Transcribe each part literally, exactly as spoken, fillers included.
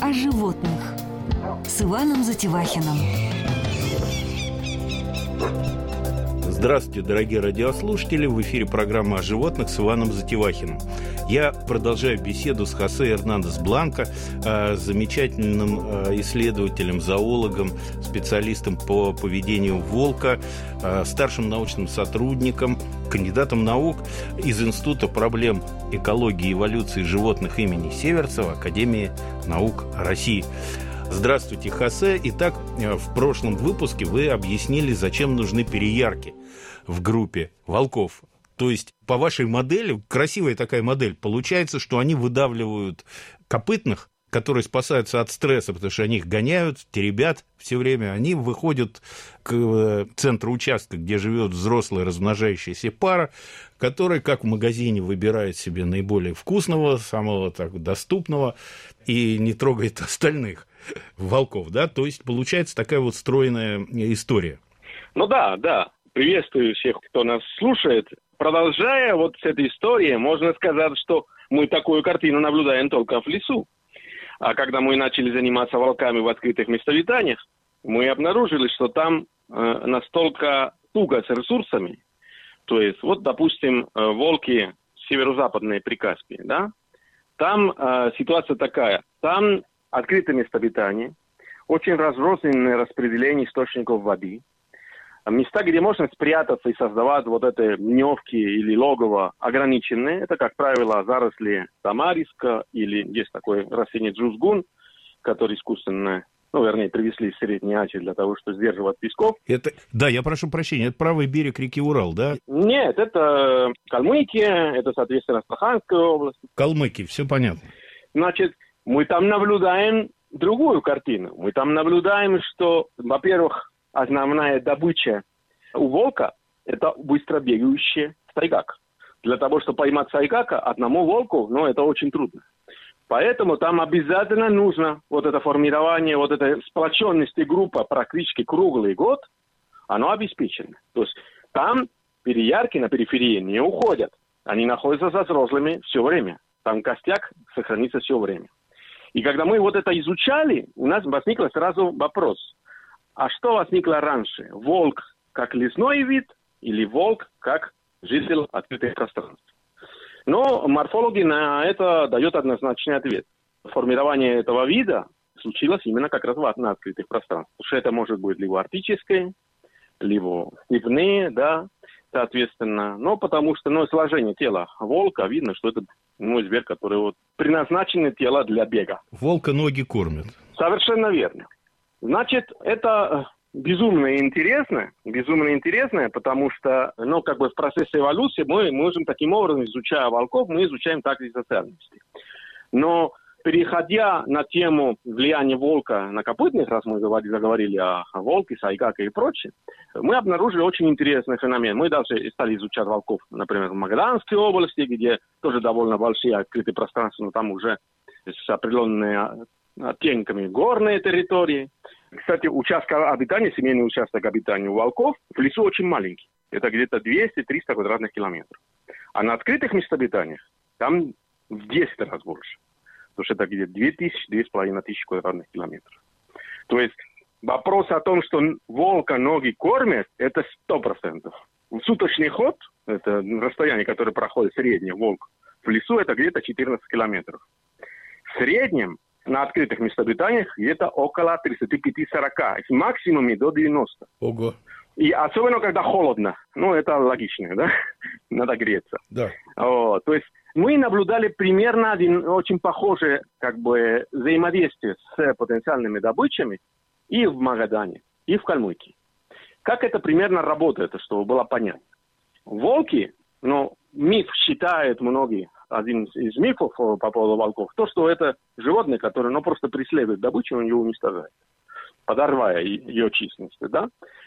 О животных с Иваном Затевахиным. Здравствуйте, дорогие радиослушатели! В эфире программа о животных с Иваном Затевахиным. Я продолжаю беседу с Хосе Эрнандес Бланко, замечательным исследователем, зоологом, специалистом по поведению волка, старшим научным сотрудником, кандидатом наук из Института проблем экологии и эволюции животных имени Северцева Академии наук России. Здравствуйте, Хосе. Итак, в прошлом выпуске вы объяснили, зачем нужны переярки в группе волков. То есть, по вашей модели, красивая такая модель, получается, что они выдавливают копытных, которые спасаются от стресса, потому что они их гоняют, теребят все время. Они выходят к центру участка, где живет взрослая размножающаяся пара, которая, как в магазине, выбирает себе наиболее вкусного, самого так, доступного и не трогает остальных волков, да? То есть, получается такая вот стройная история. Ну да, да. Приветствую всех, кто нас слушает. Продолжая вот с этой историей, можно сказать, что мы такую картину наблюдаем только в лесу. А когда мы начали заниматься волками в открытых местообитаниях, мы обнаружили, что там э, настолько туго с ресурсами. То есть, вот, допустим, э, волки северо-западной Прикаспии, да? Там э, ситуация такая. Там открытые месторождения, очень разрозненное распределение источников воды. Места, где можно спрятаться и создавать вот эти дневки или логово, ограниченные. Это, как правило, заросли тамариска или есть такой растение джузгун, который искусственно, ну, вернее, привезли из Средней Азии для того, чтобы сдерживать песков. Это, да, я прошу прощения, это правый берег реки Урал, да? Нет, это Калмыкия, это, соответственно, Астраханская область. Калмыкия, все понятно. Значит, мы там наблюдаем другую картину. Мы там наблюдаем, что, во-первых, основная добыча у волка – это быстро бегающий сайгак. Для того, чтобы поймать сайгака, одному волку, ну, это очень трудно. Поэтому там обязательно нужно вот это формирование, вот эта сплоченность группы практически круглый год, оно обеспечено. То есть там переярки на периферии не уходят. Они находятся за взрослыми все время. Там костяк сохранится все время. И когда мы вот это изучали, у нас возник сразу вопрос. А что возникло раньше? Волк как лесной вид или волк как житель открытых пространств? Но морфологи на это дают однозначный ответ. Формирование этого вида случилось именно как раз на открытых пространствах. Потому что это может быть либо арктическое, либо степные, да, соответственно. Но потому что, ну, сложение тела волка, видно, что это, ну, зверь, который вот предназначен тело для бега. Волка ноги кормят. Совершенно верно. Значит, это безумно интересно, безумно интересно, потому что, ну, как бы в процессе эволюции мы можем таким образом, изучая волков, мы изучаем также социальности. Но переходя на тему влияния волка на копытных, раз мы заговорили о волке, сайгаке и прочее, мы обнаружили очень интересный феномен. Мы даже стали изучать волков, например, в Магаданской области, где тоже довольно большие открытые пространства, но там уже с определенными оттенками горные территории. Кстати, участок обитания, семейный участок обитания у волков в лесу очень маленький. Это где-то двести-триста квадратных километров. А на открытых местообитаниях там в десять раз больше. Потому что это где-то две тысячи - две с половиной тысячи квадратных километров. То есть вопрос о том, что волка ноги кормят, это сто процентов. Суточный ход, это расстояние, которое проходит средний волк в лесу, это где-то четырнадцать километров. В среднем на открытых местообитаниях где-то около тридцать пять - сорок, с максимумом до девяноста. Ого. И особенно, когда холодно. Ну, это логично, да? Надо греться. Да. О, то есть мы наблюдали примерно один очень похожее, как бы, взаимодействие с потенциальными добычами и в Магадане, и в Калмыкии. Как это примерно работает, чтобы было понятно? Волки, ну, миф считают многие, один из мифов по поводу волков, то, что это животные, которые, ну, просто преследуют добычу, он ее уничтожает, подорвая ее численность, да?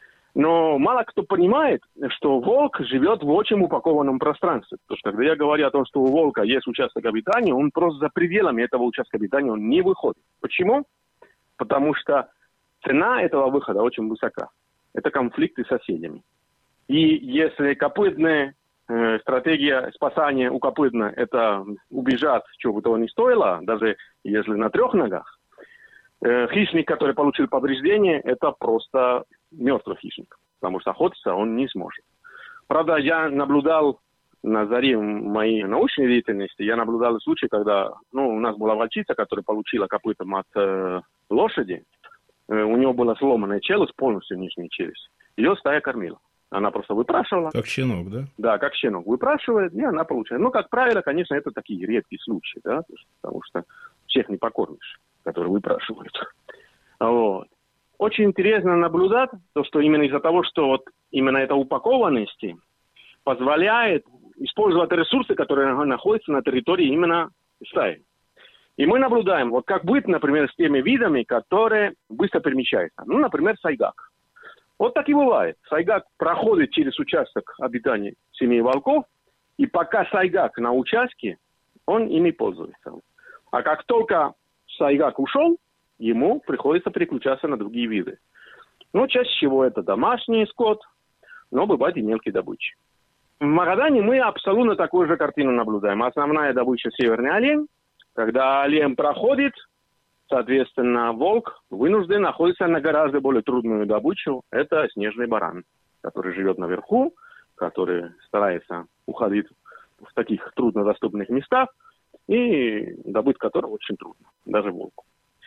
Но мало кто понимает, что волк живет в очень упакованном пространстве. Потому что когда я говорю о том, что у волка есть участок обитания, он просто за пределами этого участка обитания он не выходит. Почему? Потому что цена этого выхода очень высока. Это конфликты с соседями. И если копытная э, стратегия спасания у копытна – это убежать, чего бы того ни стоило, даже если на трех ногах, Э, хищник, который получил повреждение, это просто мертвый хищник, потому что охотиться он не сможет. Правда, я наблюдал на заре моей научной деятельности, я наблюдал случай, когда ну, у нас была волчица, которая получила копытом от э, лошади. Э, у нее была сломанная челюсть, полностью нижняя челюсть. Ее стая кормила. Она просто выпрашивала. Как щенок, да? Да, как щенок. Выпрашивает, и она получает. Ну, как правило, конечно, это такие редкие случаи, да, потому что всех не покормишь, которые выпрашивают. Вот. Очень интересно наблюдать, то, что именно из-за того, что вот именно эта упакованность позволяет использовать ресурсы, которые находятся на территории именно стаи. И мы наблюдаем, вот как быть, например, с теми видами, которые быстро перемещаются. Ну, например, сайгак. Вот так и бывает. Сайгак проходит через участок обитания семьи волков, и пока сайгак на участке, он ими пользуется. А как только сайгак ушел, ему приходится переключаться на другие виды. Ну, чаще всего это домашний скот, но бывает и мелкие добычи. В Магадане мы абсолютно такую же картину наблюдаем. Основная добыча – северный олень. Когда олень проходит, соответственно, волк вынужден находиться на гораздо более трудную добычу. Это снежный баран, который живет наверху, который старается уходить в таких труднодоступных местах, и добыть которого очень трудно, даже волку.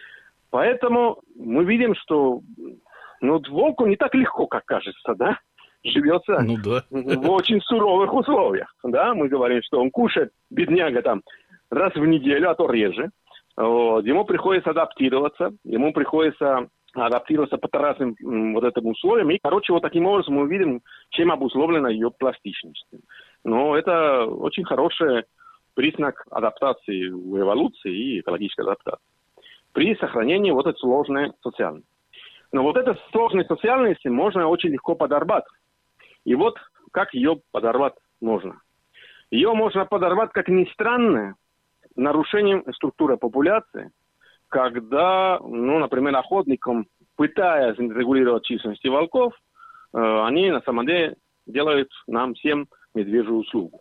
Поэтому мы видим, что ну, волку не так легко, как кажется, да? Живется ну, да. в очень суровых условиях. Да? Мы говорим, что он кушает, бедняга, там, раз в неделю, а то реже. Вот. Ему приходится адаптироваться, ему приходится адаптироваться по разным вот этим условиям. И, короче, вот таким образом мы видим, чем обусловлена ее пластичность. Но это очень хороший признак адаптации в эволюции и экологической адаптации. При сохранении вот этой сложной социальности. Но вот эта сложность социальности можно очень легко подорвать. И вот как ее подорвать можно. Ее можно подорвать, как ни странно, нарушением структуры популяции, когда, ну, например, охотникам, пытаясь регулировать численность волков, э, они на самом деле делают нам всем медвежью услугу.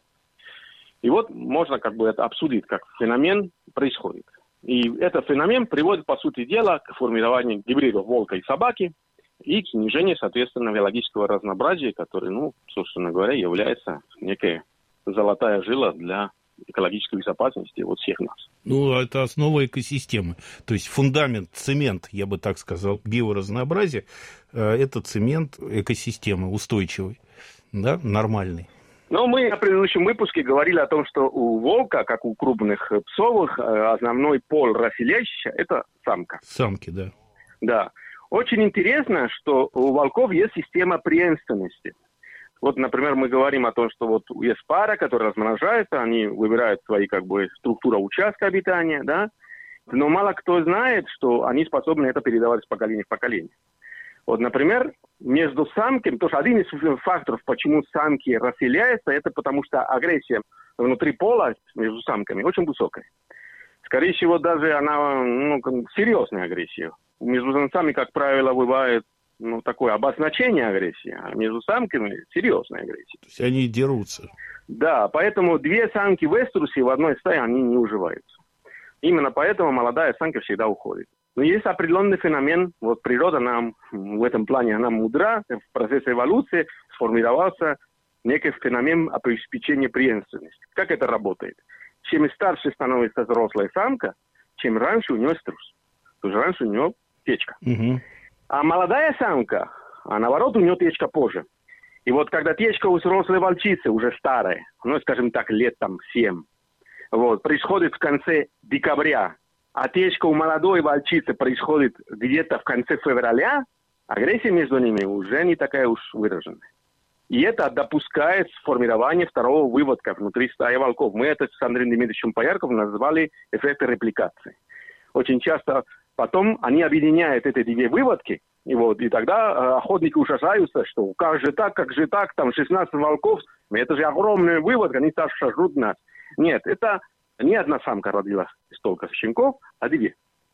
И вот можно как бы это обсудить, как феномен происходит. И этот феномен приводит, по сути дела, к формированию гибридов волка и собаки и к снижению, соответственно, биологического разнообразия, которое, ну, собственно говоря, является некой золотая жила для экологической безопасности вот всех нас. Ну, это основа экосистемы. То есть фундамент, цемент, я бы так сказал, биоразнообразия, это цемент экосистемы устойчивый, да, нормальный. Но мы на предыдущем выпуске говорили о том, что у волка, как у крупных псовых, основной пол расселяющийся – это самка. Самки, да. Да. Очень интересно, что у волков есть система преемственности. Вот, например, мы говорим о том, что вот есть пара, которая размножается, они выбирают свои, как бы, структуру участка обитания, да, но мало кто знает, что они способны это передавать с поколения в поколение. Вот, например, между самками, то есть один из факторов, почему самки расселяются, это потому что агрессия внутри пола между самками очень высокая. Скорее всего, даже она, ну, серьезная агрессия. Между самцами, как правило, бывает, ну, такое обозначение агрессии, а между самками серьезная агрессия. То есть они дерутся. Да, поэтому две самки в эструсе в одной стае, они не уживаются. Именно поэтому молодая самка всегда уходит. Но есть определенный феномен, вот природа нам, в этом плане она мудра, в процессе эволюции сформировался некий феномен обеспечения преемственности. Как это работает? Чем старше становится взрослая самка, чем раньше у нее эструс. То есть раньше у нее течка. Угу. А молодая самка, а наоборот, у нее течка позже. И вот когда течка у взрослой волчицы уже старая, ну, скажем так, лет там семь, вот, происходит в конце декабря, а течка у молодой волчицы происходит где-то в конце февраля, агрессия между ними уже не такая уж выраженная. И это допускает формирование второго выводка внутри стаи волков. Мы это с Андреем Дмитриевичем Поярковым назвали эффектом репликации. Очень часто потом они объединяют эти две выводки, и, вот, и тогда э, охотники ужасаются, что как же так, как же так, там шестнадцать волков, это же огромный выводок, они сожрут нас. Нет, это не одна самка родила столько щенков, а две.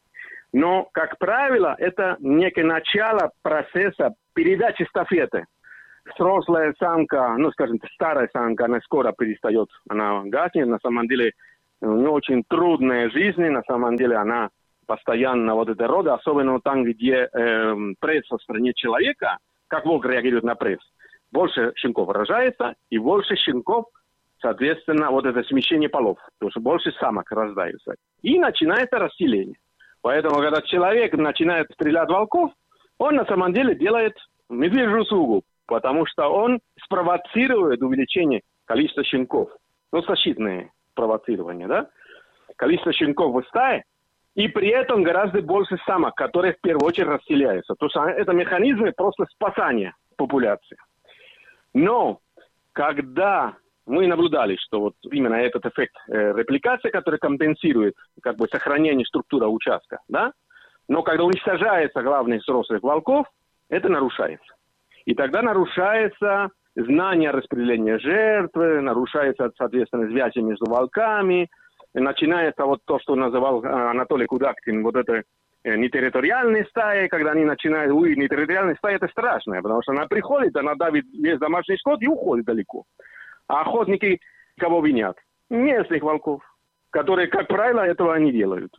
Но, как правило, это некое начало процесса передачи эстафеты. Взрослая самка, ну, скажем, старая самка, она скоро перестает, она гаснет, на самом деле у нее очень трудная жизнь, на самом деле она постоянно вот эти роды, особенно там, где э, пресс в стране человека, как волк реагирует на пресс, больше щенков рожается, и больше щенков, соответственно, вот это смещение полов, то есть больше самок рождаются. И начинается расселение. Поэтому, когда человек начинает стрелять волков, он на самом деле делает медвежью услугу, потому что он спровоцирует увеличение количества щенков. Ну, защитное провоцирование, да? Количество щенков в стае, и при этом гораздо больше самок, которые в первую очередь расселяются. То есть это механизмы просто спасания популяции. Но когда мы наблюдали, что вот именно этот эффект э, репликации, который компенсирует как бы сохранение структуры участка, да, но когда уничтожается главных взрослых волков, это нарушается. И тогда нарушается знание распределения жертвы, нарушается, соответственно, связи между волками, начинается вот то, что называл Анатолий Кудактин, вот это нетерриториальные стаи, когда они начинают, ой, нетерриториальные стаи, это страшно, потому что она приходит, она давит весь домашний скот и уходит далеко. А охотники кого винят? Местных волков, которые, как правило, этого не делают.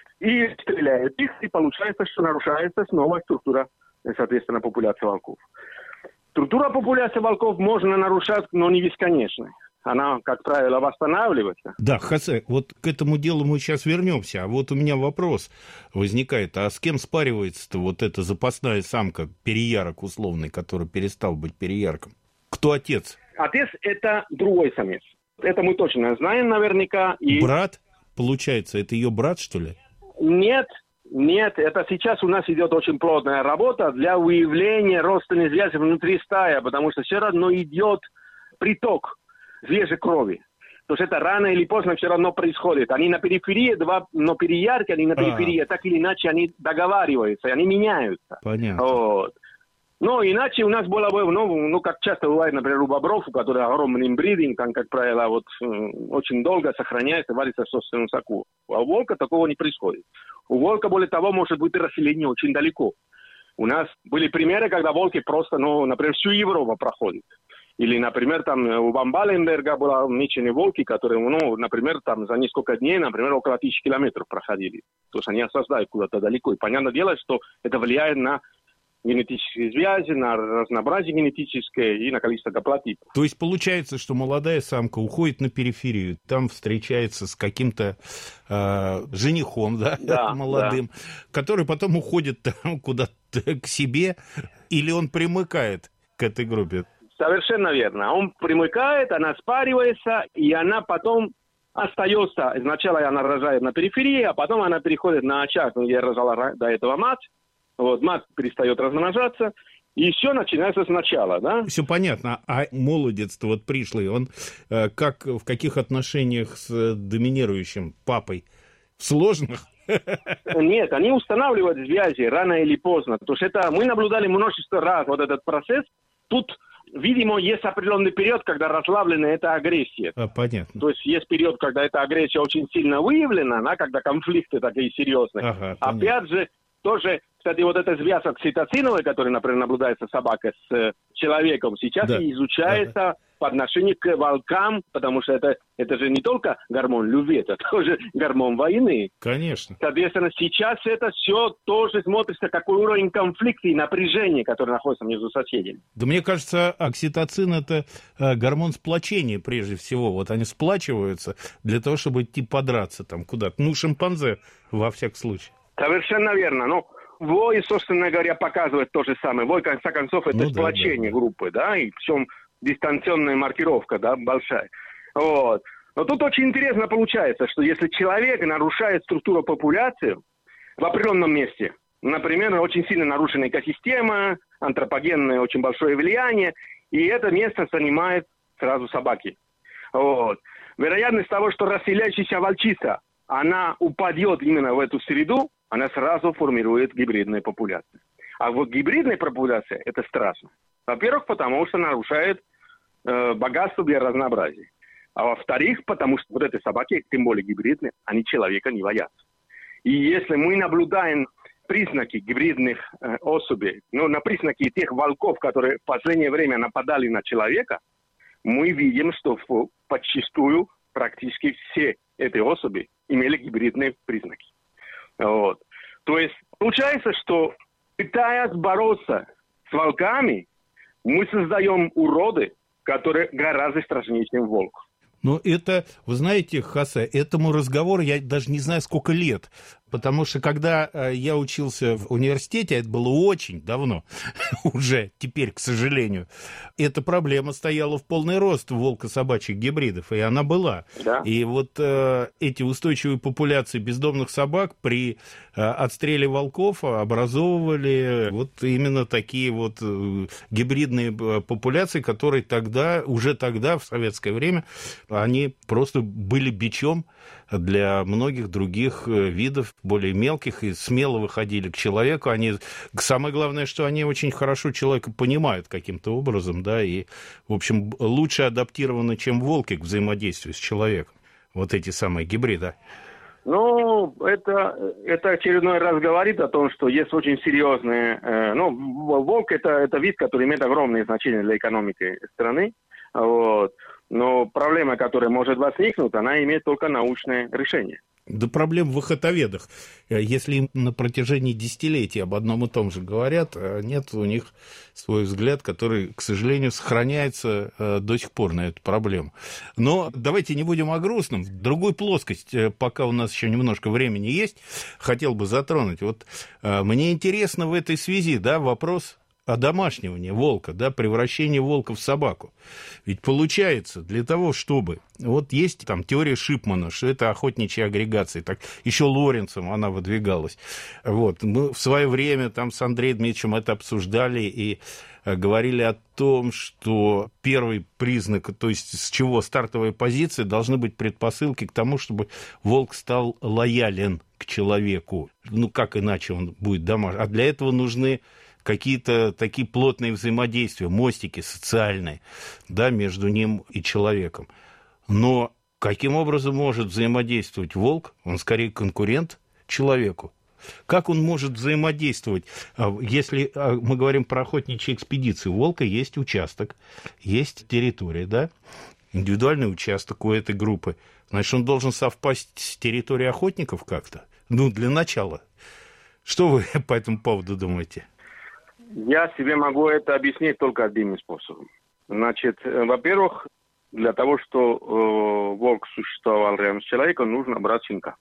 И стреляют их, и получается, что нарушается снова структура, соответственно, популяции волков. Структура популяции волков можно нарушать, но не бесконечно. Она, как правило, восстанавливается. Да, Хосе, вот к этому делу мы сейчас вернемся. А вот у меня вопрос возникает. А с кем спаривается-то вот эта запасная самка, переярок условный, который перестал быть переярком? Кто отец? Отец – это другой самец. Это мы точно знаем наверняка. И... Брат? Получается, это ее брат, что ли? Нет, нет. Это сейчас у нас идет очень плотная работа для выявления родственной связи внутри стаи, потому что все равно идет приток свежей крови. То есть это рано или поздно все равно происходит. Они на периферии, два, но переярки, они на периферии, а. так или иначе они договариваются, они меняются. Понятно. Вот. Но иначе у нас было бы, ну, ну, как часто бывает, например, у бобров, у которых огромный инбридинг, там, как правило, вот, очень долго сохраняется, варится в собственном соку. А у волка такого не происходит. У волка, более того, может быть расселение очень далеко. У нас были примеры, когда волки просто, ну, например, всю Европу проходят. Или, например, там у Ван Баленберга были меченые волки, которые, ну, например, там за несколько дней, например, около тысячи километров проходили. То есть они осаждают куда-то далеко. И понятное дело, что это влияет на генетические связи, на разнообразие генетическое и на количество гаплотипов. То есть получается, что молодая самка уходит на периферию, там встречается с каким-то э, женихом, да, да молодым, да. который потом уходит там куда-то к себе, или он примыкает к этой группе? Совершенно верно. Он примыкает, она спаривается, и она потом остается. Сначала она рожает на периферии, а потом она переходит на очаг, где рожала до этого мать. Вот, мать перестает размножаться, и все начинается сначала, да? Все понятно. А молодец-то вот пришлый, он э, как, в каких отношениях с доминирующим папой? В сложных? Нет, они устанавливают связи рано или поздно. То есть это мы наблюдали множество раз вот этот процесс. Тут, видимо, есть определенный период, когда расслаблена эта агрессия. А, понятно. То есть есть период, когда эта агрессия очень сильно выявлена, да, когда конфликты такие серьезные. Ага, опять же, тоже, кстати, вот эта связь окситоциновая, которая, например, наблюдается собака с э, человеком, сейчас да. изучается ага. по отношению к волкам, потому что это, это же не только гормон любви, это тоже гормон войны. Конечно. Соответственно, сейчас это все тоже смотрится, какой уровень конфликта и напряжения, который находится между соседями. Да мне кажется, окситоцин – это э, гормон сплочения прежде всего. Вот они сплачиваются для того, чтобы идти подраться там куда-то. Ну, шимпанзе во всяком случае. Совершенно верно. Ну, вой, собственно говоря, показывает то же самое. Вой, в конце концов, это ну, сплочение да, да. группы, да, и причем дистанционная маркировка, да, большая. Вот. Но тут очень интересно получается, что если человек нарушает структуру популяции в определенном месте, например, очень сильно нарушена экосистема, антропогенное очень большое влияние, и это место занимает сразу собаки. Вот. Вероятность того, что расселяющаяся волчица, она упадет именно в эту среду, она сразу формирует гибридные популяции. А вот гибридная популяция – это страшно. Во-первых, потому что нарушает э, богатство для разнообразия. А во-вторых, потому что вот эти собаки, тем более гибридные, они человека не боятся. И если мы наблюдаем признаки гибридных э, особей, ну, на признаки тех волков, которые в последнее время нападали на человека, мы видим, что в, подчистую практически все эти особи имели гибридные признаки. Вот. То есть получается, что пытаясь бороться с волками, мы создаем уроды, которые гораздо страшнее, чем волк. Но это, вы знаете, Хосе, этому разговору я даже не знаю, сколько лет. Потому что когда я учился в университете, это было очень давно, уже теперь, к сожалению, эта проблема стояла в полный рост волко-собачьих гибридов, и она была. Да. И вот э, эти устойчивые популяции бездомных собак при э, отстреле волков образовывали вот именно такие вот э, гибридные популяции, которые тогда, уже тогда, в советское время, они просто были бичом для многих других видов, более мелких, и смело выходили к человеку. Они, самое главное, что они очень хорошо человека понимают каким-то образом, да, и, в общем, лучше адаптированы, чем волки к взаимодействию с человеком. Вот эти самые гибриды. Ну, это, это очередной раз говорит о том, что есть очень серьезные... Э, ну, волк это, это вид, который имеет огромное значение для экономики страны. Вот. Но проблема, которая может возникнуть, она имеет только научное решение. Да проблем в охотоведах. Если им на протяжении десятилетий об одном и том же говорят, нет у них свой взгляд, который, к сожалению, сохраняется до сих пор на эту проблему. Но давайте не будем о грустном. Другую плоскость, пока у нас еще немножко времени есть, хотел бы затронуть. Вот мне интересно в этой связи, да, вопрос одомашнивание волка, да, превращение волка в собаку. Ведь получается, для того, чтобы... Вот есть там теория Шипмана, что это охотничья агрегация. Так еще Лоренцем она выдвигалась. Вот. Мы в свое время там с Андреем Дмитриевичем это обсуждали и говорили о том, что первый признак, то есть с чего стартовая позиция, должны быть предпосылки к тому, чтобы волк стал лоялен к человеку. Ну, как иначе он будет домашним? А для этого нужны какие-то такие плотные взаимодействия, мостики социальные, да, между ним и человеком. Но каким образом может взаимодействовать волк? Он скорее конкурент человеку. Как он может взаимодействовать, если мы говорим про охотничьи экспедиции? У волка есть участок, есть территория, да, индивидуальный участок у этой группы. Значит, он должен совпасть с территорией охотников как-то? Ну, для начала. Что вы по этому поводу думаете? Я себе могу это объяснить только одним способом. Значит, во-первых, для того, что э, волк существовал рядом с человеком, нужно брать щенка.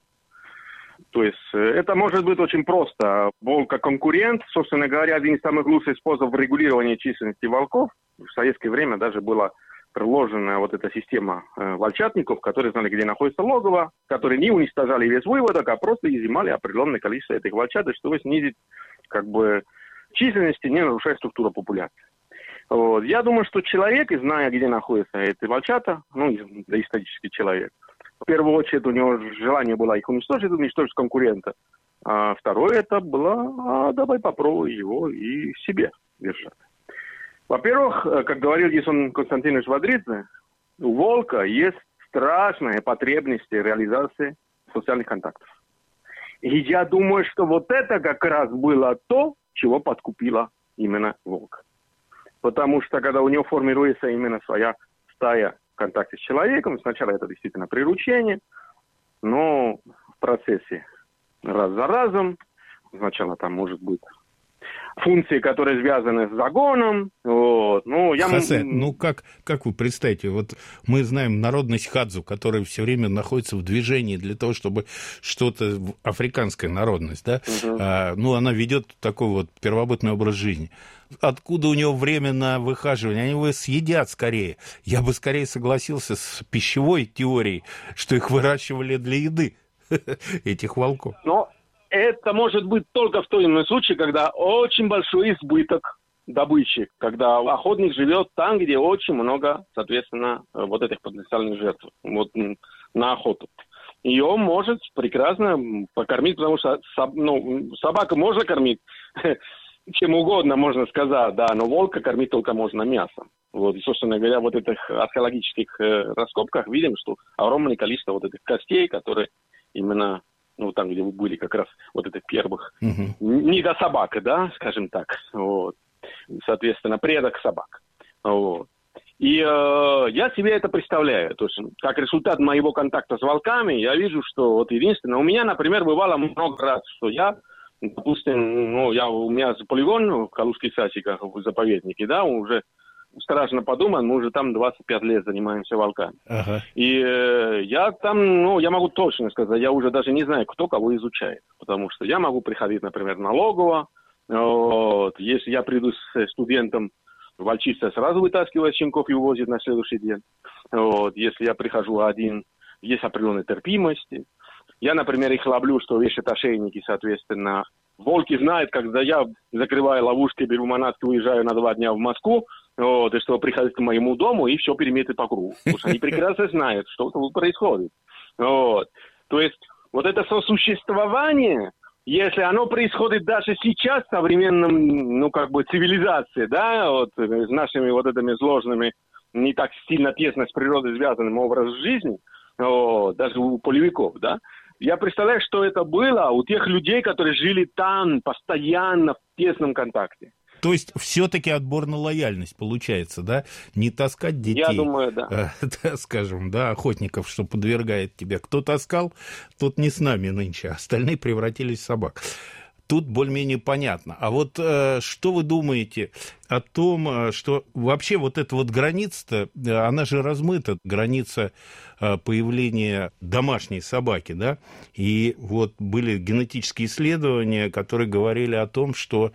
То есть это может быть очень просто. Волк как конкурент, собственно говоря, один из самых лучших способов регулирования численности волков. В советское время даже была приложена вот эта система э, волчатников, которые знали, где находится логово, которые не уничтожали весь выводок, а просто изымали определенное количество этих волчат, чтобы снизить как бы численности, не нарушая структуру популяции. Вот. Я думаю, что человек, зная, где находятся эти волчата, ну, доисторический человек, в первую очередь у него желание было их уничтожить, уничтожить конкурента. А второе это было, а давай попробуй его и себе держать. Во-первых, как говорил Гисон Константинович Вадридзе, у волка есть страшная потребность в реализации социальных контактов. И я думаю, что вот это как раз было то, чего подкупила именно волк. Потому что когда у него формируется именно своя стая в контакте с человеком, сначала это действительно приручение, но в процессе раз за разом, сначала там может быть функции, которые связаны с загоном. Вот. Ну, я... Хосе, ну как, как вы представите, вот мы знаем народность хадзу, которая все время находится в движении для того, чтобы что-то, африканская народность, да, угу. а, ну она ведет такой вот первобытный образ жизни. Откуда у него время на выхаживание? Они его съедят скорее. Я бы скорее согласился с пищевой теорией, что их выращивали для еды, этих волков. Но это может быть только в том случае, когда очень большой избыток добычи, когда охотник живет там, где очень много, соответственно, вот этих потенциальных жертв вот, на охоту. И он может прекрасно покормить, потому что ну, собаку можно кормить чем угодно, можно сказать, да, но волка кормить только можно мясом. Вот, и, собственно говоря, вот этих археологических э, раскопках видим, что огромное количество вот этих костей, которые именно, ну, там, где вы были как раз вот этих первых, uh-huh. не до собак, да, скажем так, вот, соответственно, предок собак, вот. И э, я себе это представляю, то есть, как результат моего контакта с волками, я вижу, что вот единственное, у меня, например, бывало много раз, что я допустим, ну, я, у меня полигон в Калужских Сасиках, в заповеднике, да, уже страшно подумать, мы уже там двадцать пять лет занимаемся волками. Ага. И э, я там, ну, я могу точно сказать, я уже даже не знаю, кто кого изучает. Потому что я могу приходить, например, налогово. Вот, если я приду с студентом, волчица сразу вытаскивает щенков и увозит на следующий день. Вот, если я прихожу один, есть определенная терпимость. Я, например, их ловлю, что вешают ошейники, соответственно. Волки знают, когда я закрываю ловушки, беру манатки, уезжаю на два дня в Москву, вот, и что приходит к моему дому и все переметит по кругу. Потому что они прекрасно знают, что тут происходит. Вот. То есть вот это сосуществование, если оно происходит даже сейчас в современном, ну, как бы, цивилизации, да, вот, с нашими вот этими сложными, не так сильно тесно с природой связанным образом жизни, вот, даже у полевиков, да, я представляю, что это было у тех людей, которые жили там постоянно в тесном контакте. То есть все-таки отбор на лояльность получается, да? Не таскать детей. Я думаю, да. Э, да, скажем, да, охотников, что подвергает тебя. Кто таскал, тот не с нами нынче, остальные превратились в собак. Тут более-менее понятно. А вот э, что вы думаете о том, что вообще вот эта вот граница-то, она же размыта, граница э, появления домашней собаки, да? И вот были генетические исследования, которые говорили о том, что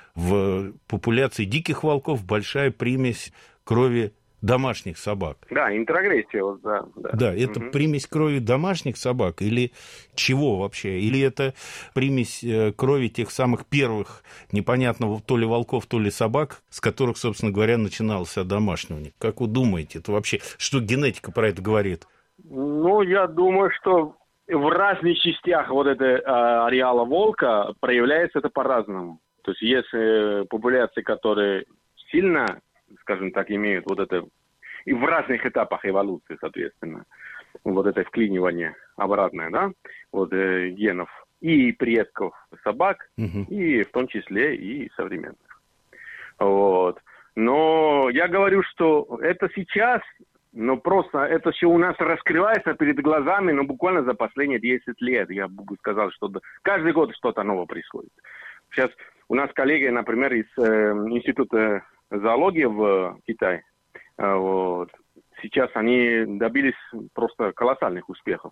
в популяции диких волков большая примесь крови домашних собак. Да, интрогрессия. Вот, да, да. да, это угу. примесь крови домашних собак или чего вообще? Или это примесь крови тех самых первых, непонятно, то ли волков, то ли собак, с которых, собственно говоря, начинался одомашнивание? Как вы думаете, это вообще, что генетика про это говорит? Ну, я думаю, что в разных частях вот этого а, ареала волка проявляется это по-разному. То есть есть э, популяции, которые сильно, скажем так, имеют вот это, и в разных этапах эволюции, соответственно, вот это вклинивание обратное, да, вот э, генов и предков собак, угу. и в том числе и современных. Вот. Но я говорю, что это сейчас, но просто это все у нас раскрывается перед глазами, но буквально за последние десять лет. Я бы сказал, что каждый год что-то новое происходит. Сейчас у нас коллеги, например, из э, Института зоологии в Китае, э, вот, сейчас они добились просто колоссальных успехов.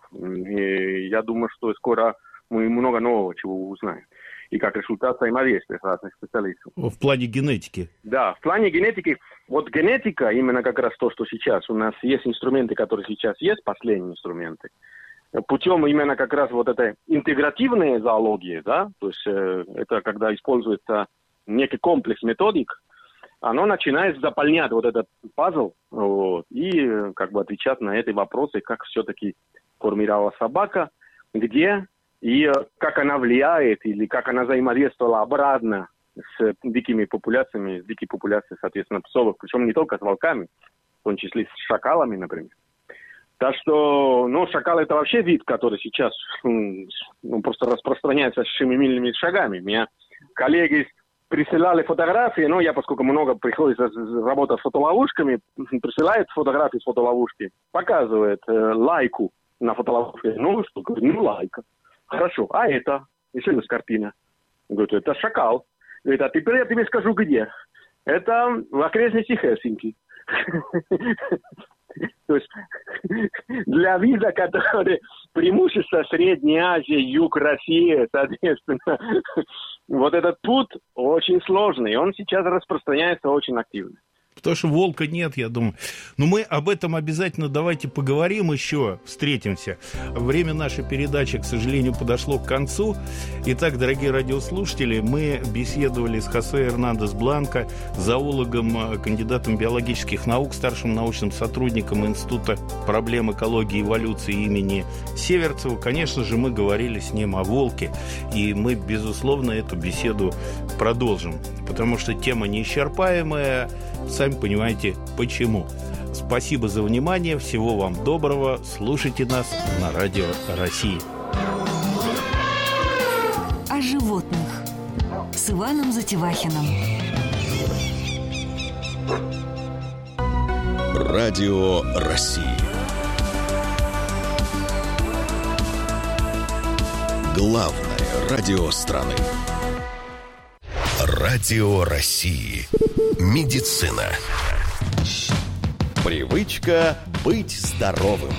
И я думаю, что скоро мы много нового чего узнаем. И как результат взаимодействия с разных специалистов. В плане генетики? Да, в плане генетики. Вот генетика, именно как раз то, что сейчас у нас есть инструменты, которые сейчас есть, последние инструменты. Путем именно как раз вот этой интегративной зоологии, да, то есть э, это когда используется некий комплекс методик, оно начинает заполнять вот этот пазл, вот, и э, как бы отвечать на эти вопросы, как все-таки формировалась собака, где и э, как она влияет или как она взаимодействовала обратно с дикими популяциями, с дикими популяциями, соответственно, псов, причем не только с волками, в том числе с шакалами, например. Так что, ну, шакал это вообще вид, который сейчас ну, просто распространяется семимильными шагами. Меня коллеги присылали фотографии, ну, я, поскольку много приходится работать с фотоловушками, присылают фотографии с фотоловушки, показывает э, лайку на фотоловушке. Ну, что, говорит, ну, лайка. Хорошо, а это? Еще есть картина. Говорит, это шакал. Говорит, а теперь я тебе скажу, где. Это в окрестностях Хельсинки. То есть для вида, который преимущество Средняя Азия, Юг России, соответственно, вот этот путь очень сложный, он сейчас распространяется очень активно. Потому что волка нет, я думаю. Но мы об этом обязательно давайте поговорим еще, встретимся. Время нашей передачи, к сожалению, подошло к концу. Итак, дорогие радиослушатели, мы беседовали с Хосе Эрнандес Бланко, зоологом, кандидатом биологических наук, старшим научным сотрудником Института проблем экологии и эволюции имени Северцева. Конечно же, мы говорили с ним о волке, и мы, безусловно, эту беседу продолжим, потому что тема неисчерпаемая. Сами понимаете, почему. Спасибо за внимание, всего вам доброго. Слушайте нас на Радио России. О животных с Иваном Затевахиным. Радио России. Главное радио страны. Радио России. Медицина. Привычка быть здоровым.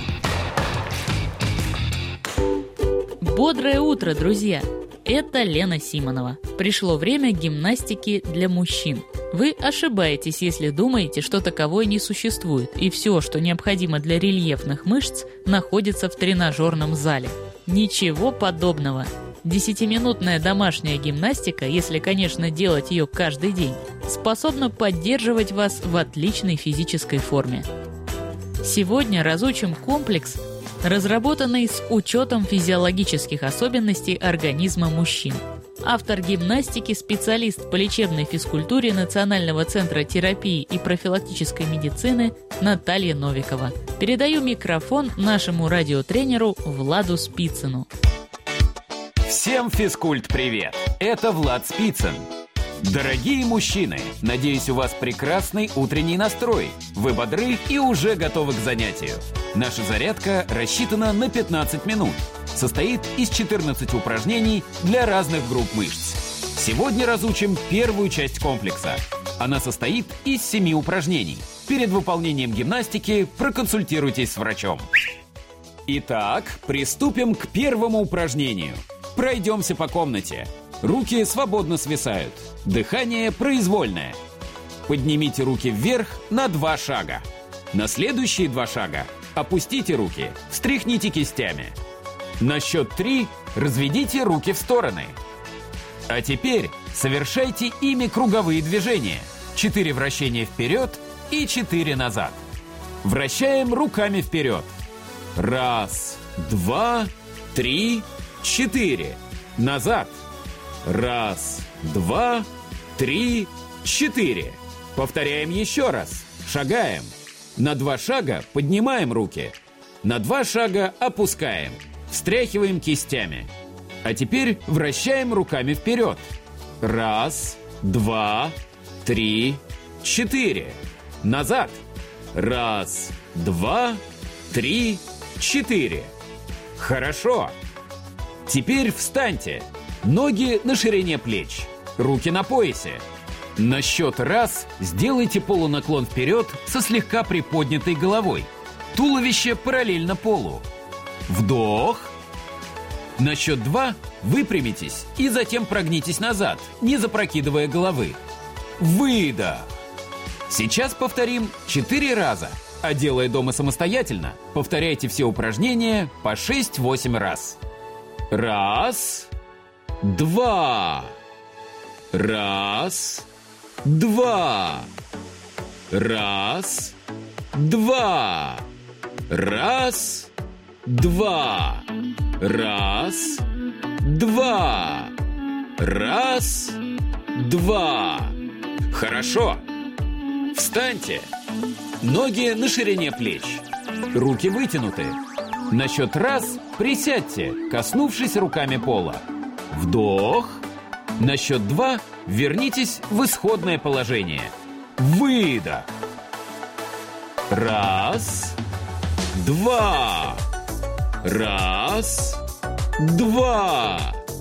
Бодрое утро, друзья! Это Лена Симонова. Пришло время гимнастики для мужчин. Вы ошибаетесь, если думаете, что таковой не существует, и все, что необходимо для рельефных мышц, находится в тренажерном зале. Ничего подобного. Десятиминутная домашняя гимнастика, если, конечно, делать ее каждый день, способна поддерживать вас в отличной физической форме. Сегодня разучим комплекс, разработанный с учетом физиологических особенностей организма мужчин. Автор гимнастики, специалист по лечебной физкультуре Национального центра терапии и профилактической медицины Наталья Новикова. Передаю микрофон нашему радиотренеру Владу Спицыну. Всем физкульт-привет! Это Влад Спицын. Дорогие мужчины, надеюсь, у вас прекрасный утренний настрой. Вы бодры и уже готовы к занятию. Наша зарядка рассчитана на пятнадцать минут. Состоит из четырнадцати упражнений для разных групп мышц. Сегодня разучим первую часть комплекса. Она состоит из семи упражнений. Перед выполнением гимнастики проконсультируйтесь с врачом. Итак, приступим к первому упражнению. Пройдемся по комнате. Руки свободно свисают. Дыхание произвольное. Поднимите руки вверх на два шага. На следующие два шага опустите руки, встряхните кистями. На счет три разведите руки в стороны. А теперь совершайте ими круговые движения. Четыре вращения вперед и четыре назад. Вращаем руками вперед. Раз, два, три, четыре. Назад. Раз, два, три, четыре. Повторяем еще раз. Шагаем. На два шага поднимаем руки. На два шага опускаем. Встряхиваем кистями. А теперь вращаем руками вперед. Раз, два, три, четыре. Назад. Раз, два, три, четыре. Хорошо. Теперь встаньте. Ноги на ширине плеч. Руки на поясе. На счет раз сделайте полунаклон вперед со слегка приподнятой головой. Туловище параллельно полу. Вдох. На счет два выпрямитесь и затем прогнитесь назад, не запрокидывая головы. Выдох. Сейчас повторим четыре раза. А делая дома самостоятельно, повторяйте все упражнения по шесть-восемь раз. Раз. Два. Раз. Два. Раз. Два. Раз. Два. Раз. Два. Раз. Два. Хорошо. Встаньте. Ноги на ширине плеч. Руки вытянуты. На счет раз присядьте, коснувшись руками пола. Вдох. На счет два вернитесь в исходное положение. Выдох. Раз. Два. Раз. Два.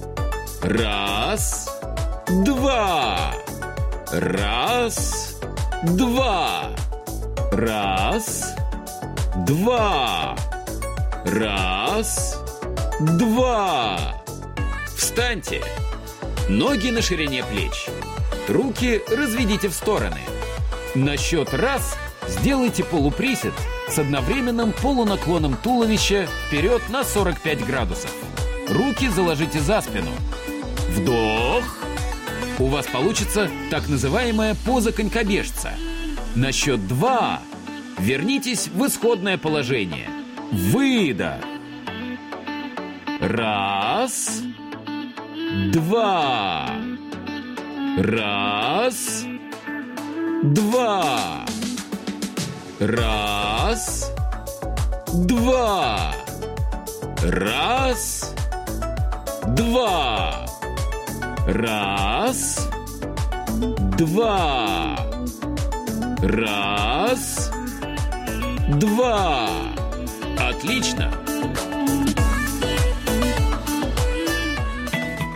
Раз. Два. Раз. Два. Раз. Два. Раз. Два. Встаньте. Ноги на ширине плеч. Руки разведите в стороны. На счет раз сделайте полуприсед с одновременным полунаклоном туловища вперед на сорок пять градусов. Руки заложите за спину. Вдох. У вас получится так называемая поза конькобежца. На счет два вернитесь в исходное положение. Выдох. Раз. Два. Раз. Два. Раз. Два. Раз. Два. Раз. Два. Раз. Два. Отлично.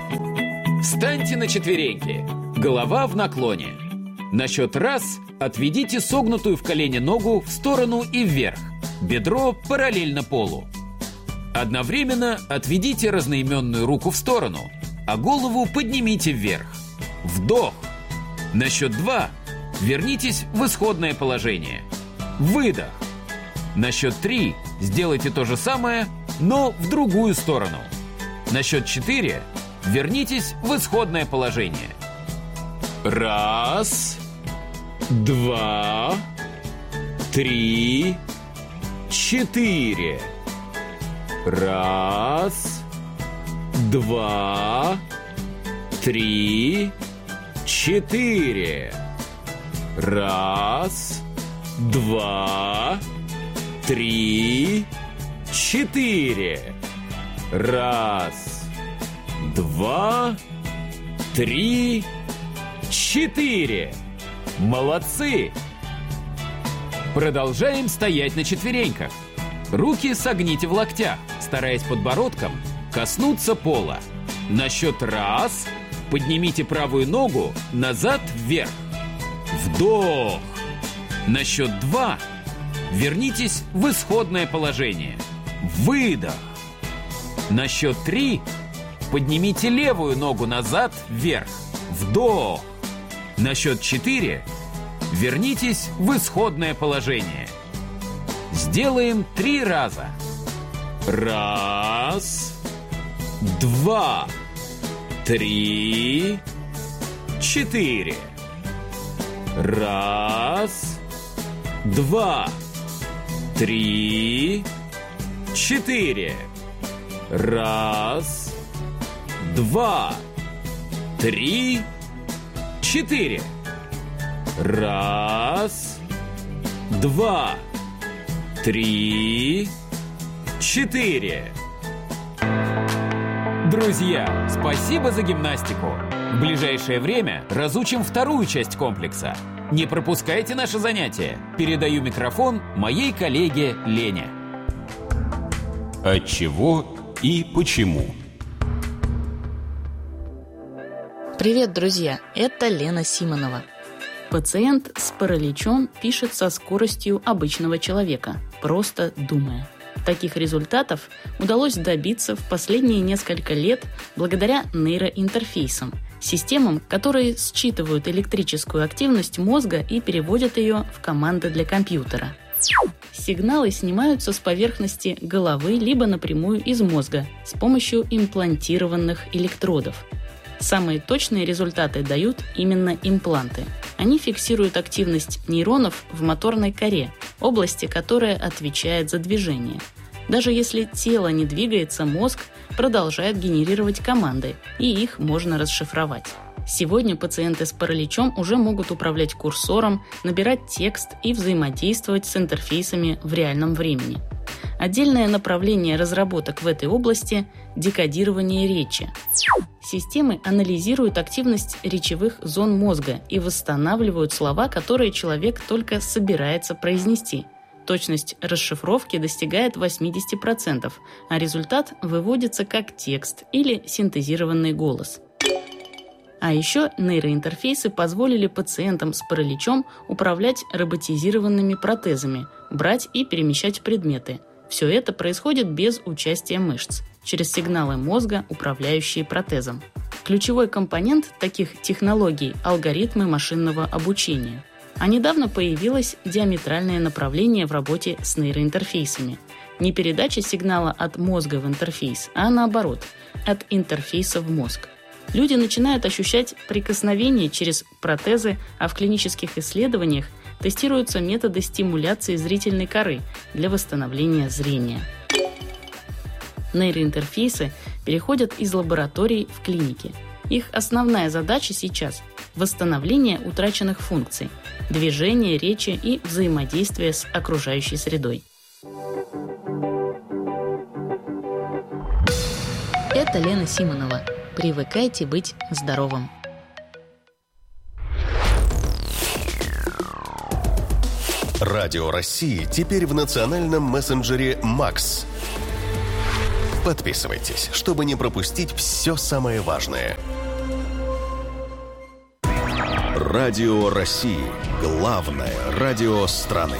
Встаньте на четвереньки. Голова в наклоне. На счет раз отведите согнутую в колене ногу в сторону и вверх. Бедро параллельно полу. Одновременно отведите разноименную руку в сторону, а голову поднимите вверх. Вдох. На счет два вернитесь в исходное положение. Выдох. На счет три сделайте то же самое, но в другую сторону. На счет четыре вернитесь в исходное положение. Раз, два, три, четыре. Раз, два, три, четыре. Раз, два, три, четыре. Раз, два, три, четыре. Молодцы! Продолжаем стоять на четвереньках. Руки согните в локтях, стараясь подбородком коснуться пола. На счет раз поднимите правую ногу назад вверх. Вдох. На счет два вернитесь в исходное положение. Выдох. На счет три поднимите левую ногу назад вверх. Вдох. На счет четыре вернитесь в исходное положение. Сделаем три раза. Раз, два, три, четыре. Раз, два, три, четыре. Раз, два, три, четыре. Раз, два, три, четыре. Друзья, спасибо за гимнастику. В ближайшее время разучим вторую часть комплекса. Не пропускайте наше занятие. Передаю микрофон моей коллеге Лене. Отчего и почему? Привет, друзья! Это Лена Симонова. Пациент с параличом пишет со скоростью обычного человека, просто думая. Таких результатов удалось добиться в последние несколько лет благодаря нейроинтерфейсам, системам, которые считывают электрическую активность мозга и переводят ее в команды для компьютера. Сигналы снимаются с поверхности головы либо напрямую из мозга с помощью имплантированных электродов. Самые точные результаты дают именно импланты. Они фиксируют активность нейронов в моторной коре, области, которая отвечает за движение. Даже если тело не двигается, мозг продолжает генерировать команды, и их можно расшифровать. Сегодня пациенты с параличом уже могут управлять курсором, набирать текст и взаимодействовать с интерфейсами в реальном времени. Отдельное направление разработок в этой области – декодирование речи. Системы анализируют активность речевых зон мозга и восстанавливают слова, которые человек только собирается произнести. Точность расшифровки достигает восемьдесят процентов, а результат выводится как текст или синтезированный голос. А еще нейроинтерфейсы позволили пациентам с параличом управлять роботизированными протезами, брать и перемещать предметы. Все это происходит без участия мышц, через сигналы мозга, управляющие протезом. Ключевой компонент таких технологий – алгоритмы машинного обучения. А недавно появилось диаметральное направление в работе с нейроинтерфейсами. Не передача сигнала от мозга в интерфейс, а наоборот, от интерфейса в мозг. Люди начинают ощущать прикосновение через протезы, а в клинических исследованиях тестируются методы стимуляции зрительной коры для восстановления зрения. Нейроинтерфейсы переходят из лабораторий в клиники. Их основная задача сейчас – восстановление утраченных функций, движение, речи и взаимодействие с окружающей средой. Это Лена Симонова. Привыкайте быть здоровым. Радио России теперь в национальном мессенджере «Макс». Подписывайтесь, чтобы не пропустить все самое важное. Радио России. Главное радио страны.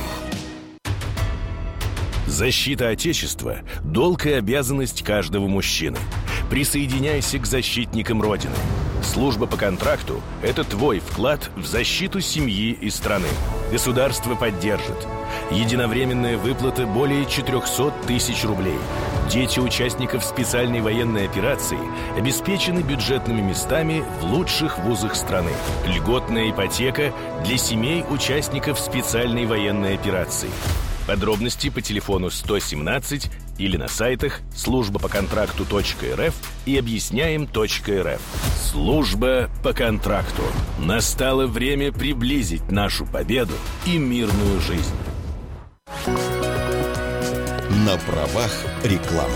Защита Отечества – долг и обязанность каждого мужчины. Присоединяйся к защитникам Родины. Служба по контракту – это твой вклад в защиту семьи и страны. Государство поддержит. Единовременная выплата более четыреста тысяч рублей. Дети участников специальной военной операции обеспечены бюджетными местами в лучших вузах страны. Льготная ипотека для семей участников специальной военной операции. Подробности по телефону сто семнадцать или на сайтах служба по контракту точка эр эф и объясняем точка эр эф. Служба по контракту. Настало время приблизить нашу победу и мирную жизнь. На правах рекламы.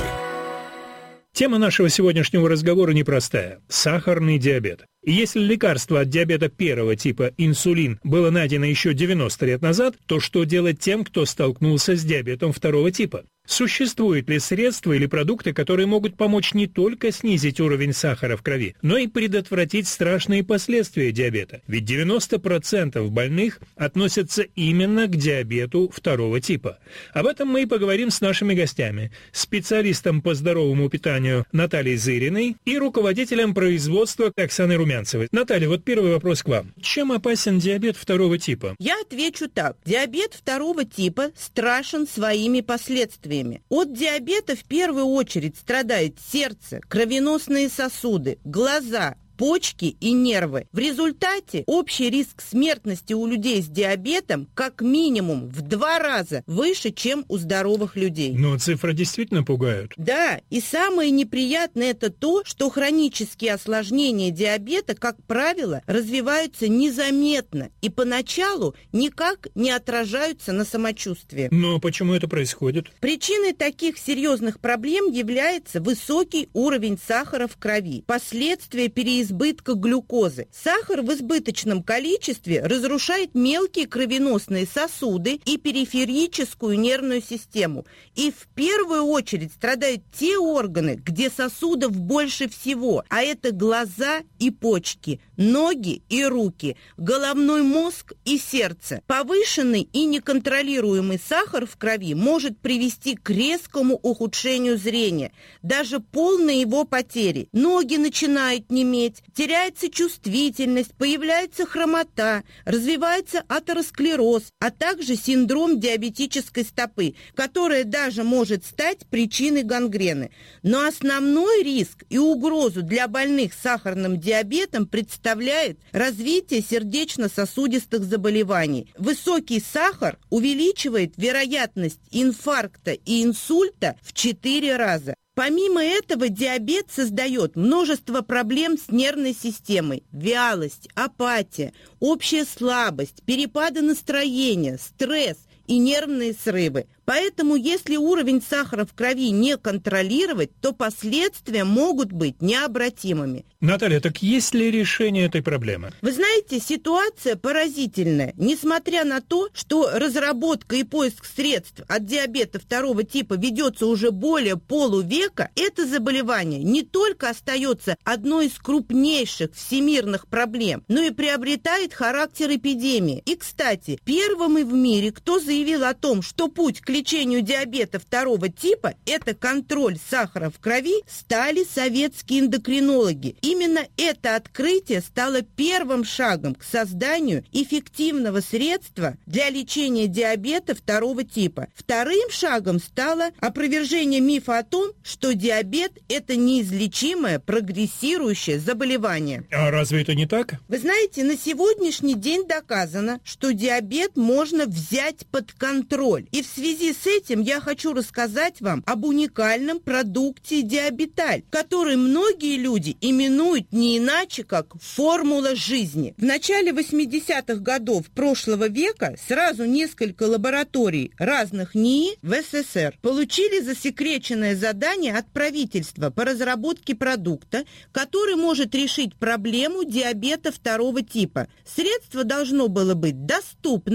Тема нашего сегодняшнего разговора непростая – сахарный диабет. И если лекарство от диабета первого типа, инсулин, было найдено еще девяносто лет назад, то что делать тем, кто столкнулся с диабетом второго типа? Существуют ли средства или продукты, которые могут помочь не только снизить уровень сахара в крови, но и предотвратить страшные последствия диабета? Ведь девяносто процентов больных относятся именно к диабету второго типа. Об этом мы и поговорим с нашими гостями. Специалистом по здоровому питанию Натальей Зыриной и руководителем производства Оксаной Румянцевой. Наталья, вот первый вопрос к вам. Чем опасен диабет второго типа? Я отвечу так. Диабет второго типа страшен своими последствиями. От диабета в первую очередь страдает сердце, кровеносные сосуды, глаза, почки и нервы. В результате общий риск смертности у людей с диабетом как минимум в два раза выше, чем у здоровых людей. Но цифры действительно пугают. Да, и самое неприятное это то, что хронические осложнения диабета, как правило, развиваются незаметно и поначалу никак не отражаются на самочувствии. Но почему это происходит? Причиной таких серьезных проблем является высокий уровень сахара в крови, последствия переизбытка избытка глюкозы. Сахар в избыточном количестве разрушает мелкие кровеносные сосуды и периферическую нервную систему. И в первую очередь страдают те органы, где сосудов больше всего, а это глаза и почки, ноги и руки, головной мозг и сердце. Повышенный и неконтролируемый сахар в крови может привести к резкому ухудшению зрения, даже полной его потери. Ноги начинают неметь, теряется чувствительность, появляется хромота, развивается атеросклероз, а также синдром диабетической стопы, которая даже может стать причиной гангрены. Но основной риск и угрозу для больных с сахарным диабетом представляет развитие сердечно-сосудистых заболеваний. Высокий сахар увеличивает вероятность инфаркта и инсульта в четыре раза. Помимо этого, диабет создает множество проблем с нервной системой: вялость, апатия, общая слабость, перепады настроения, стресс и нервные срывы. Поэтому, если уровень сахара в крови не контролировать, то последствия могут быть необратимыми. Наталья, так есть ли решение этой проблемы? Вы знаете, ситуация поразительная. Несмотря на то, что разработка и поиск средств от диабета второго типа ведется уже более полувека, это заболевание не только остается одной из крупнейших всемирных проблем, но и приобретает характер эпидемии. И, кстати, первым в мире, кто заявил о том, что путь к лечению диабета второго типа – это контроль сахара в крови, стали советские эндокринологи. Именно это открытие стало первым шагом к созданию эффективного средства для лечения диабета второго типа. Вторым шагом стало опровержение мифа о том, что диабет – это неизлечимое прогрессирующее заболевание. А разве это не так? Вы знаете, на сегодняшний день доказано, что диабет можно взять под контроль. И в связи с этим я хочу рассказать вам об уникальном продукте Диабеталь, который многие люди именуют не иначе, как формула жизни. В начале восьмидесятых годов прошлого века сразу несколько лабораторий разных НИИ в СССР получили засекреченное задание от правительства по разработке продукта, который может решить проблему диабета второго типа. Средство должно было быть доступным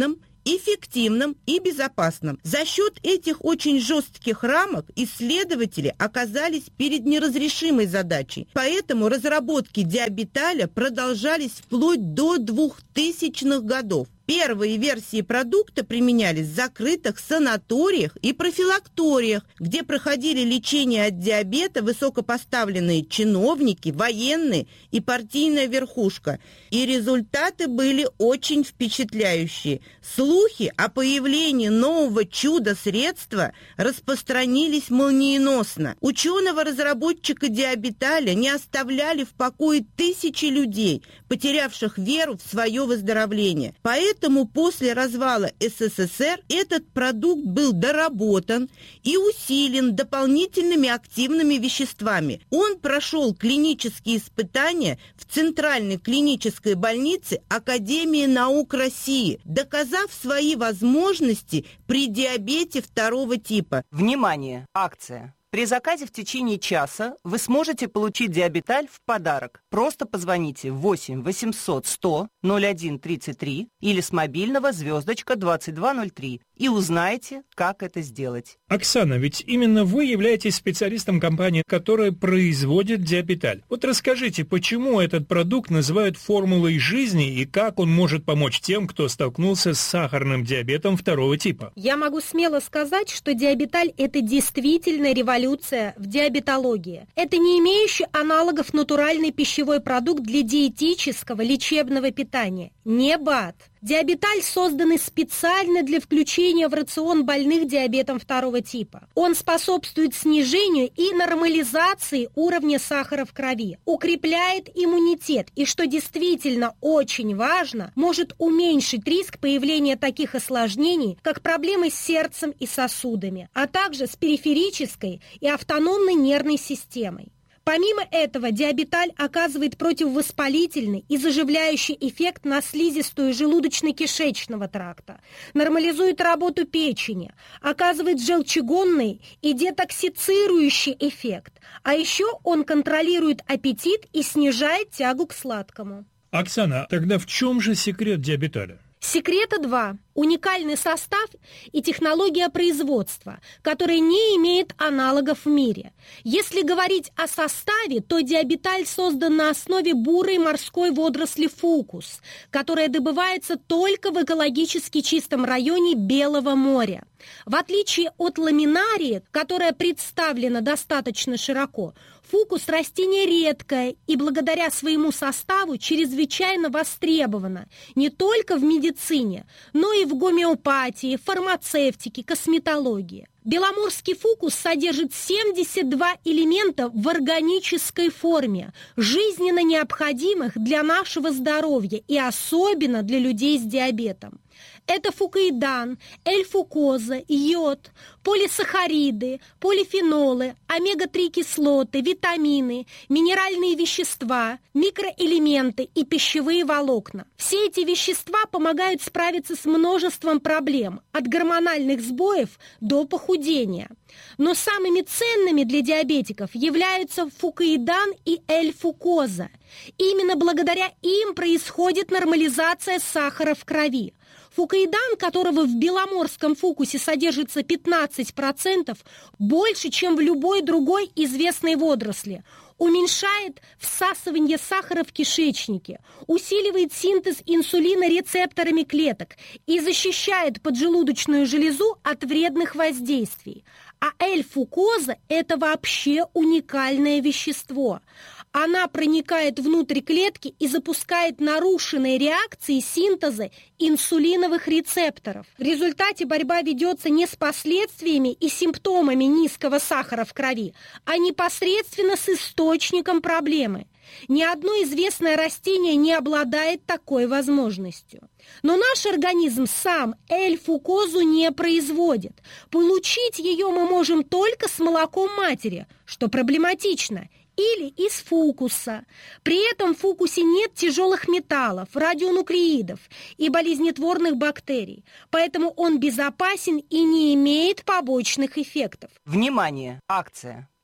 эффективным и безопасным. За счет этих очень жестких рамок исследователи оказались перед неразрешимой задачей. Поэтому разработки диабеталя продолжались вплоть до двухтысячных годов. Первые версии продукта применялись в закрытых санаториях и профилакториях, где проходили лечение от диабета высокопоставленные чиновники, военные и партийная верхушка. И результаты были очень впечатляющие. Слухи о появлении нового чудо-средства распространились молниеносно. Ученого-разработчика диабеталя не оставляли в покое тысячи людей, потерявших веру в свое выздоровление. Поэтому Поэтому после развала СССР этот продукт был доработан и усилен дополнительными активными веществами. Он прошел клинические испытания в Центральной клинической больнице Академии наук России, доказав свои возможности при диабете второго типа. Внимание! Акция! При заказе в течение часа вы сможете получить диабеталь в подарок. Просто позвоните восемь восемьсот сто ноль один тридцать три или с мобильного звездочка двадцать два ноль три и узнаете, как это сделать. Оксана, ведь именно вы являетесь специалистом компании, которая производит диабеталь. Вот расскажите, почему этот продукт называют формулой жизни и как он может помочь тем, кто столкнулся с сахарным диабетом второго типа? Я могу смело сказать, что диабеталь – это действительно революция в диабетологии. Это не имеющий аналогов натуральный пищевой продукт для диетического лечебного питания. Не БАД. Диабеталь создан специально для включения в рацион больных диабетом второго типа. Он способствует снижению и нормализации уровня сахара в крови, укрепляет иммунитет и, что действительно очень важно, может уменьшить риск появления таких осложнений, как проблемы с сердцем и сосудами, а также с периферической и автономной нервной системой. Помимо этого, диабеталь оказывает противовоспалительный и заживляющий эффект на слизистую желудочно-кишечного тракта, нормализует работу печени, оказывает желчегонный и детоксицирующий эффект, а еще он контролирует аппетит и снижает тягу к сладкому. Оксана, тогда в чем же секрет диабеталя? Секрета два. Уникальный состав и технология производства, которая не имеет аналогов в мире. Если говорить о составе, то диабеталь создан на основе бурой морской водоросли фукус, которая добывается только в экологически чистом районе Белого моря. В отличие от ламинарии, которая представлена достаточно широко, фукус – растение редкое и благодаря своему составу чрезвычайно востребовано не только в медицине, но и в гомеопатии, фармацевтике, косметологии. Беломорский фукус содержит семьдесят два элемента в органической форме, жизненно необходимых для нашего здоровья и особенно для людей с диабетом. Это фукоидан, эль-фукоза, йод, полисахариды, полифенолы, омега три кислоты, витамины, минеральные вещества, микроэлементы и пищевые волокна. Все эти вещества помогают справиться с множеством проблем, от гормональных сбоев до похудения. Но самыми ценными для диабетиков являются фукоидан и эль-фукоза. Именно благодаря им происходит нормализация сахара в крови. Фукоидан, которого в беломорском фукусе содержится пятнадцать процентов, больше, чем в любой другой известной водоросли, уменьшает всасывание сахара в кишечнике, усиливает синтез инсулина рецепторами клеток и защищает поджелудочную железу от вредных воздействий. А эль-фукоза – это вообще уникальное вещество. Она проникает внутрь клетки и запускает нарушенные реакции синтеза инсулиновых рецепторов. В результате борьба ведется не с последствиями и симптомами низкого сахара в крови, а непосредственно с источником проблемы. Ни одно известное растение не обладает такой возможностью. Но наш организм сам эль-фукозу не производит. Получить ее мы можем только с молоком матери, что проблематично, или из фукуса. При этом в фукусе нет тяжелых металлов, радионуклеидов и болезнетворных бактерий, поэтому он безопасен и не имеет побочных эффектов. Внимание! Акция!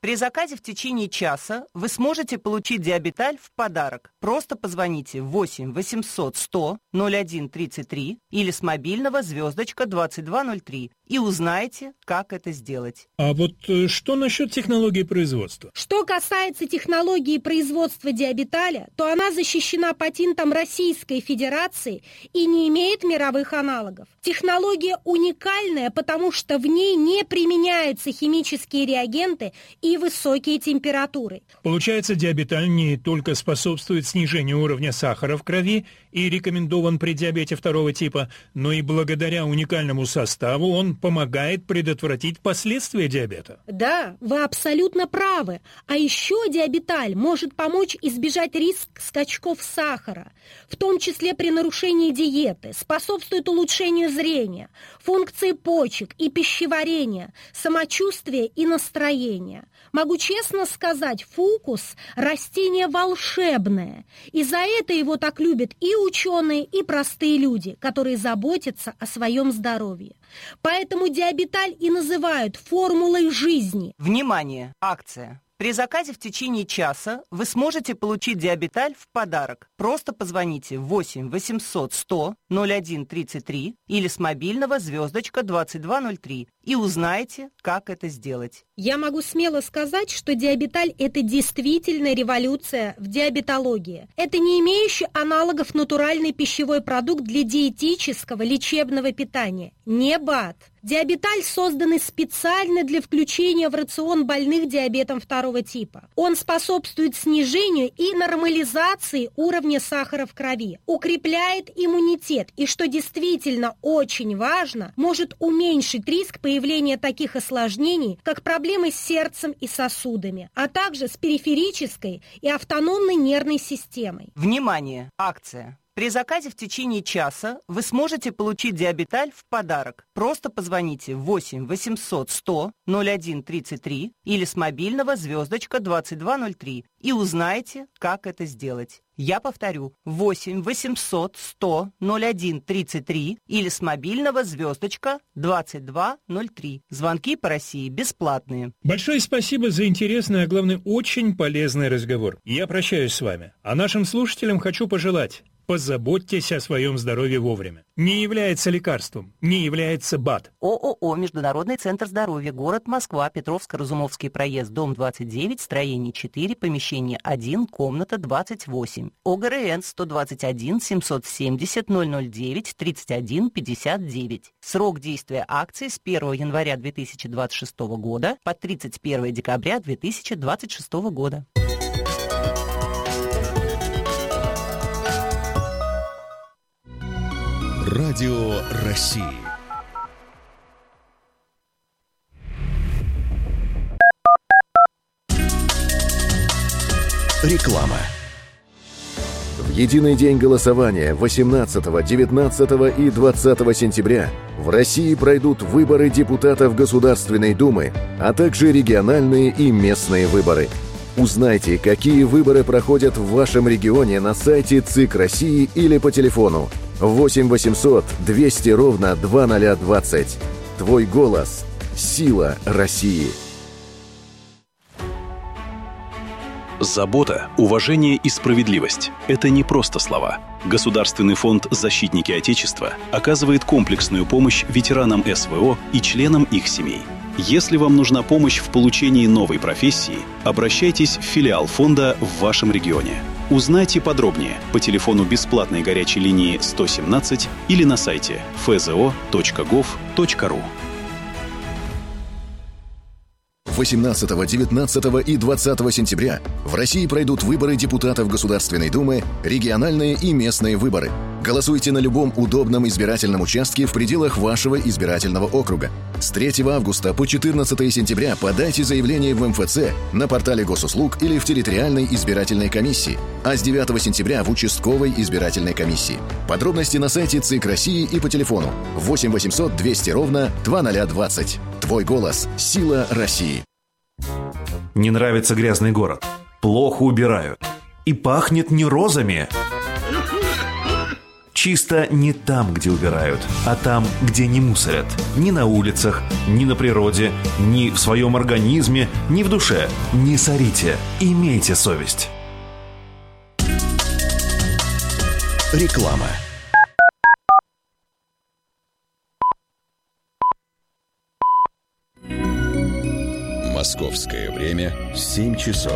При заказе в течение часа вы сможете получить диабеталь в подарок. Просто позвоните восемь восемьсот сто ноль один тридцать три или с мобильного звездочка двадцать два ноль три и узнайте, как это сделать. А вот э, что насчет технологии производства? Что касается технологии производства диабеталя, то она защищена патентом Российской Федерации и не имеет мировых аналогов. Технология уникальная, потому что в ней не применяются химические реагенты и высокие температуры. Получается, диабеталь не только способствует снижению уровня сахара в крови и рекомендован при диабете второго типа, но и благодаря уникальному составу он помогает предотвратить последствия диабета. Да, вы абсолютно правы. А еще диабеталь может помочь избежать риск скачков сахара, в том числе при нарушении диеты, способствует улучшению зрения, функции почек и пищеварения, самочувствия и настроения. Могу честно сказать, фукус – растение волшебное, и за это его так любят и ученые, и простые люди, которые заботятся о своем здоровье. Поэтому диабеталь и называют формулой жизни. Внимание! Акция! При заказе в течение часа вы сможете получить диабеталь в подарок. Просто позвоните восемь восемьсот сто ноль один тридцать три или с мобильного звездочка двадцать два ноль три и узнайте, как это сделать. Я могу смело сказать, что диабеталь – это действительно революция в диабетологии. Это не имеющий аналогов натуральный пищевой продукт для диетического лечебного питания. Не БАД. Диабеталь создан специально для включения в рацион больных диабетом второго типа. Он способствует снижению и нормализации уровня сахара в крови, укрепляет иммунитет и, что действительно очень важно, может уменьшить риск появления таких осложнений, как проблемы с сердцем и сосудами, а также с периферической и автономной нервной системой. Внимание! Акция! При заказе в течение часа вы сможете получить диабеталь в подарок. Просто позвоните восемь восемьсот сто ноль один тридцать три или с мобильного звездочка двадцать два ноль три и узнайте, как это сделать. Я повторю, восемь восемьсот сто ноль один тридцать три или с мобильного звездочка двадцать два ноль три. Звонки по России бесплатные. Большое спасибо за интересный, а главное, очень полезный разговор. Я прощаюсь с вами. А нашим слушателям хочу пожелать: позаботьтесь о своем здоровье вовремя. Не является лекарством, не является БАД. ООО «Международный центр здоровья», город Москва, Петровско-Разумовский проезд, дом двадцать девять, строение четыре, помещение один, комната двадцать восемь. ОГРН сто двадцать один семьсот семьдесят ноль ноль девять тридцать один пятьдесят девять. Срок действия акции с первого января две тысячи двадцать шестого года по тридцать первое декабря две тысячи двадцать шестого года. Радио России. Реклама. В единый день голосования восемнадцатого, девятнадцатого и двадцатого сентября в России пройдут выборы депутатов Государственной Думы, а также региональные и местные выборы. Узнайте, какие выборы проходят в вашем регионе на сайте ЦИК России или по телефону восемь восемьсот двести ровно два ноль двадцать. Твой голос – сила России. Забота, уважение и справедливость – это не просто слова. Государственный фонд «Защитники Отечества» оказывает комплексную помощь ветеранам эс вэ о и членам их семей. Если вам нужна помощь в получении новой профессии, обращайтесь в филиал фонда в вашем регионе. Узнайте подробнее по телефону бесплатной горячей линии сто семнадцать или на сайте эф зэ о точка гов точка ру. восемнадцатого, девятнадцатого и двадцатого сентября в России пройдут выборы депутатов Государственной Думы, региональные и местные выборы. Голосуйте на любом удобном избирательном участке в пределах вашего избирательного округа. С третьего августа по четырнадцатое сентября подайте заявление в эм эф цэ, на портале госуслуг или в территориальной избирательной комиссии, а с девятого сентября в участковой избирательной комиссии. Подробности на сайте ЦИК России и по телефону восемь восемьсот двести ровно два ноль двадцать. Твой голос – сила России. Не нравится грязный город. Плохо убирают. И пахнет не розами. Чисто не там, где убирают, а там, где не мусорят. Ни на улицах, ни на природе, ни в своем организме, ни в душе. Не сорите, имейте совесть. Реклама. Московское время семь часов.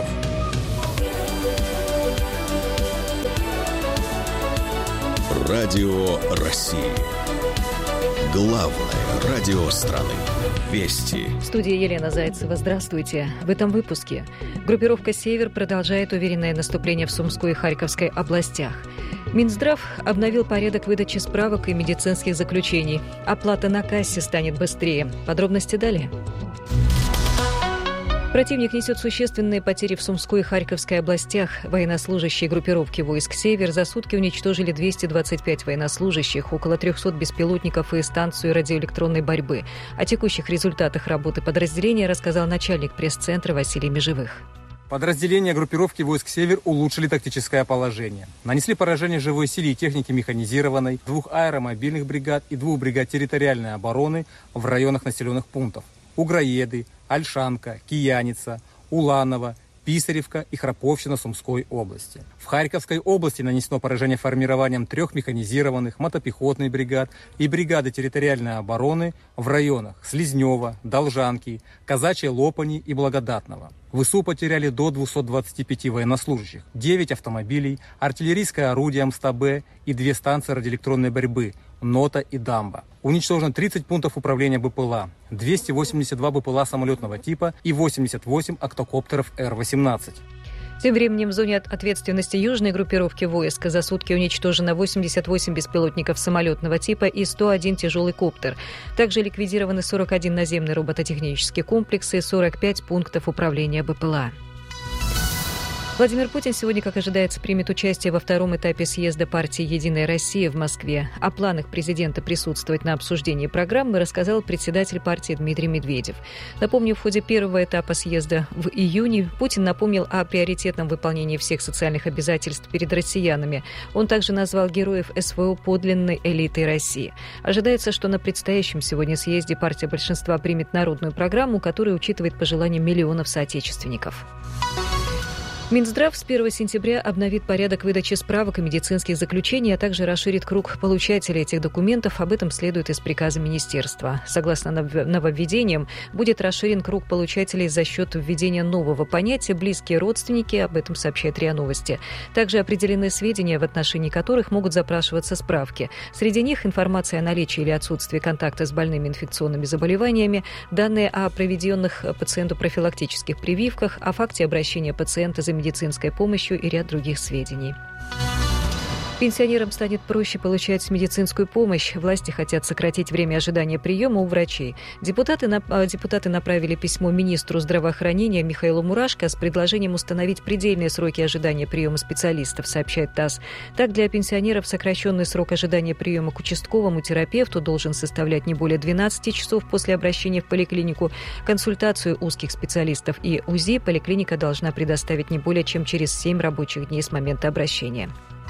Радио России. Главное радио страны. Вести. В студии Елена Зайцева. Здравствуйте. В этом выпуске. Группировка «Север» продолжает уверенное наступление в Сумской и Харьковской областях. Минздрав обновил порядок выдачи справок и медицинских заключений. Оплата на кассе станет быстрее. Подробности далее. Противник несет существенные потери в Сумской и Харьковской областях. Военнослужащие группировки войск «Север» за сутки уничтожили двести двадцать пять военнослужащих, около триста беспилотников и станцию радиоэлектронной борьбы. О текущих результатах работы подразделения рассказал начальник пресс-центра Василий Межевых. Подразделения группировки войск «Север» улучшили тактическое положение. Нанесли поражение живой силе и технике механизированной, двух аэромобильных бригад и двух бригад территориальной обороны в районах населенных пунктов Угроеды, Ольшанка, Кияница, Уланово, Писаревка и Храповщина Сумской области. В Харьковской области нанесено поражение формированием трех механизированных мотопехотных бригад и бригады территориальной обороны в районах Слизнева, Должанки, Казачьей Лопани и Благодатного. ВСУ потеряли до двухсот двадцати пяти военнослужащих, девять автомобилей, артиллерийское орудие М-сто-Б и две станции радиоэлектронной борьбы «Нота» и «Дамба». Уничтожено тридцать пунктов управления БПЛА, двести восемьдесят два БПЛА самолетного типа и восемьдесят восемь октокоптеров Эр восемнадцать. Тем временем в зоне ответственности южной группировки войск за сутки уничтожено восемьдесят восемь беспилотников самолетного типа и сто один тяжелый коптер. Также ликвидированы сорок один наземный робототехнический комплекс и сорок пять пунктов управления БПЛА. Владимир Путин сегодня, как ожидается, примет участие во втором этапе съезда партии «Единая Россия» в Москве. О планах президента присутствовать на обсуждении программы рассказал председатель партии Дмитрий Медведев. Напомню, в ходе первого этапа съезда в июне Путин напомнил о приоритетном выполнении всех социальных обязательств перед россиянами. Он также назвал героев СВО подлинной элитой России. Ожидается, что на предстоящем сегодня съезде партия большинства примет народную программу, которая учитывает пожелания миллионов соотечественников. Минздрав с первого сентября обновит порядок выдачи справок и медицинских заключений, а также расширит круг получателей этих документов. Об этом следует из приказа министерства. Согласно нововведениям, будет расширен круг получателей за счет введения нового понятия «близкие родственники», об этом сообщает РИА Новости. Также определены сведения, в отношении которых могут запрашиваться справки. Среди них информация о наличии или отсутствии контакта с больными инфекционными заболеваниями, данные о проведенных пациенту профилактических прививках, о факте обращения пациента за медицинской помощью и ряд других сведений. Пенсионерам станет проще получать медицинскую помощь. Власти хотят сократить время ожидания приема у врачей. Депутаты, депутаты направили письмо министру здравоохранения Михаилу Мурашко с предложением установить предельные сроки ожидания приема специалистов, сообщает ТАСС. Так, для пенсионеров сокращенный срок ожидания приема к участковому терапевту должен составлять не более двенадцати часов после обращения в поликлинику. Консультацию узких специалистов и УЗИ поликлиника должна предоставить не более чем через семь рабочих дней с момента обращения.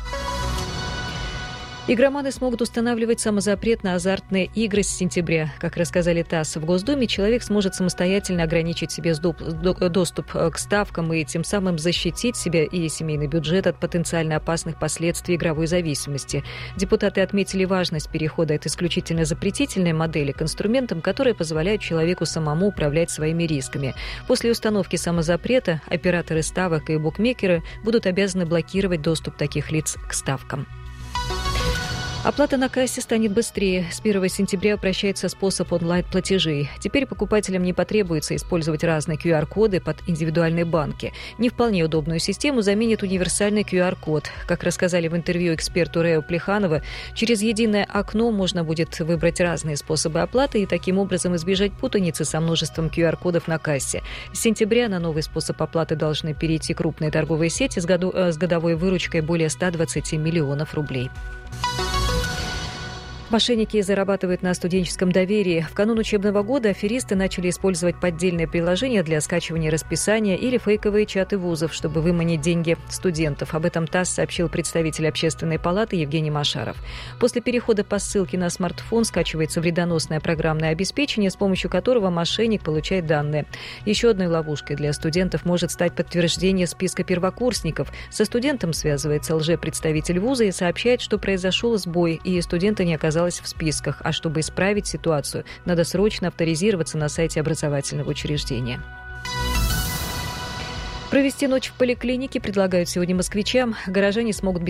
Игроманы смогут устанавливать самозапрет на азартные игры с сентября. Как рассказали ТАСС, в Госдуме человек сможет самостоятельно ограничить себе доступ к ставкам и тем самым защитить себя и семейный бюджет от потенциально опасных последствий игровой зависимости. Депутаты отметили важность перехода от исключительно запретительной модели к инструментам, которые позволяют человеку самому управлять своими рисками. После установки самозапрета операторы ставок и букмекеры будут обязаны блокировать доступ таких лиц к ставкам. Оплата на кассе станет быстрее. С первого сентября упрощается способ онлайн-платежей. Теперь покупателям не потребуется использовать разные ку ар-коды под индивидуальные банки. Не вполне удобную систему заменит универсальный ку ар-код. Как рассказали в интервью эксперту РЭО Плеханова, через единое окно можно будет выбрать разные способы оплаты и таким образом избежать путаницы со множеством ку ар-кодов на кассе. С сентября на новый способ оплаты должны перейти крупные торговые сети с, году, с годовой выручкой более ста двадцати миллионов рублей. Мошенники зарабатывают на студенческом доверии. В канун учебного года аферисты начали использовать поддельные приложения для скачивания расписания или фейковые чаты вузов, чтобы выманить деньги студентов. Об этом ТАСС сообщил представитель Общественной палаты Евгений Машаров. После перехода по ссылке на смартфон скачивается вредоносное программное обеспечение, с помощью которого мошенник получает данные. Еще одной ловушкой для студентов может стать подтверждение списка первокурсников. Со студентом связывается лжепредставитель вуза и сообщает, что произошел сбой, и студента не оказалось в списках. А чтобы исправить ситуацию, надо срочно авторизироваться на сайте образовательного учреждения. Провести ночь в поликлинике предлагают сегодня москвичам. Горожане смогут без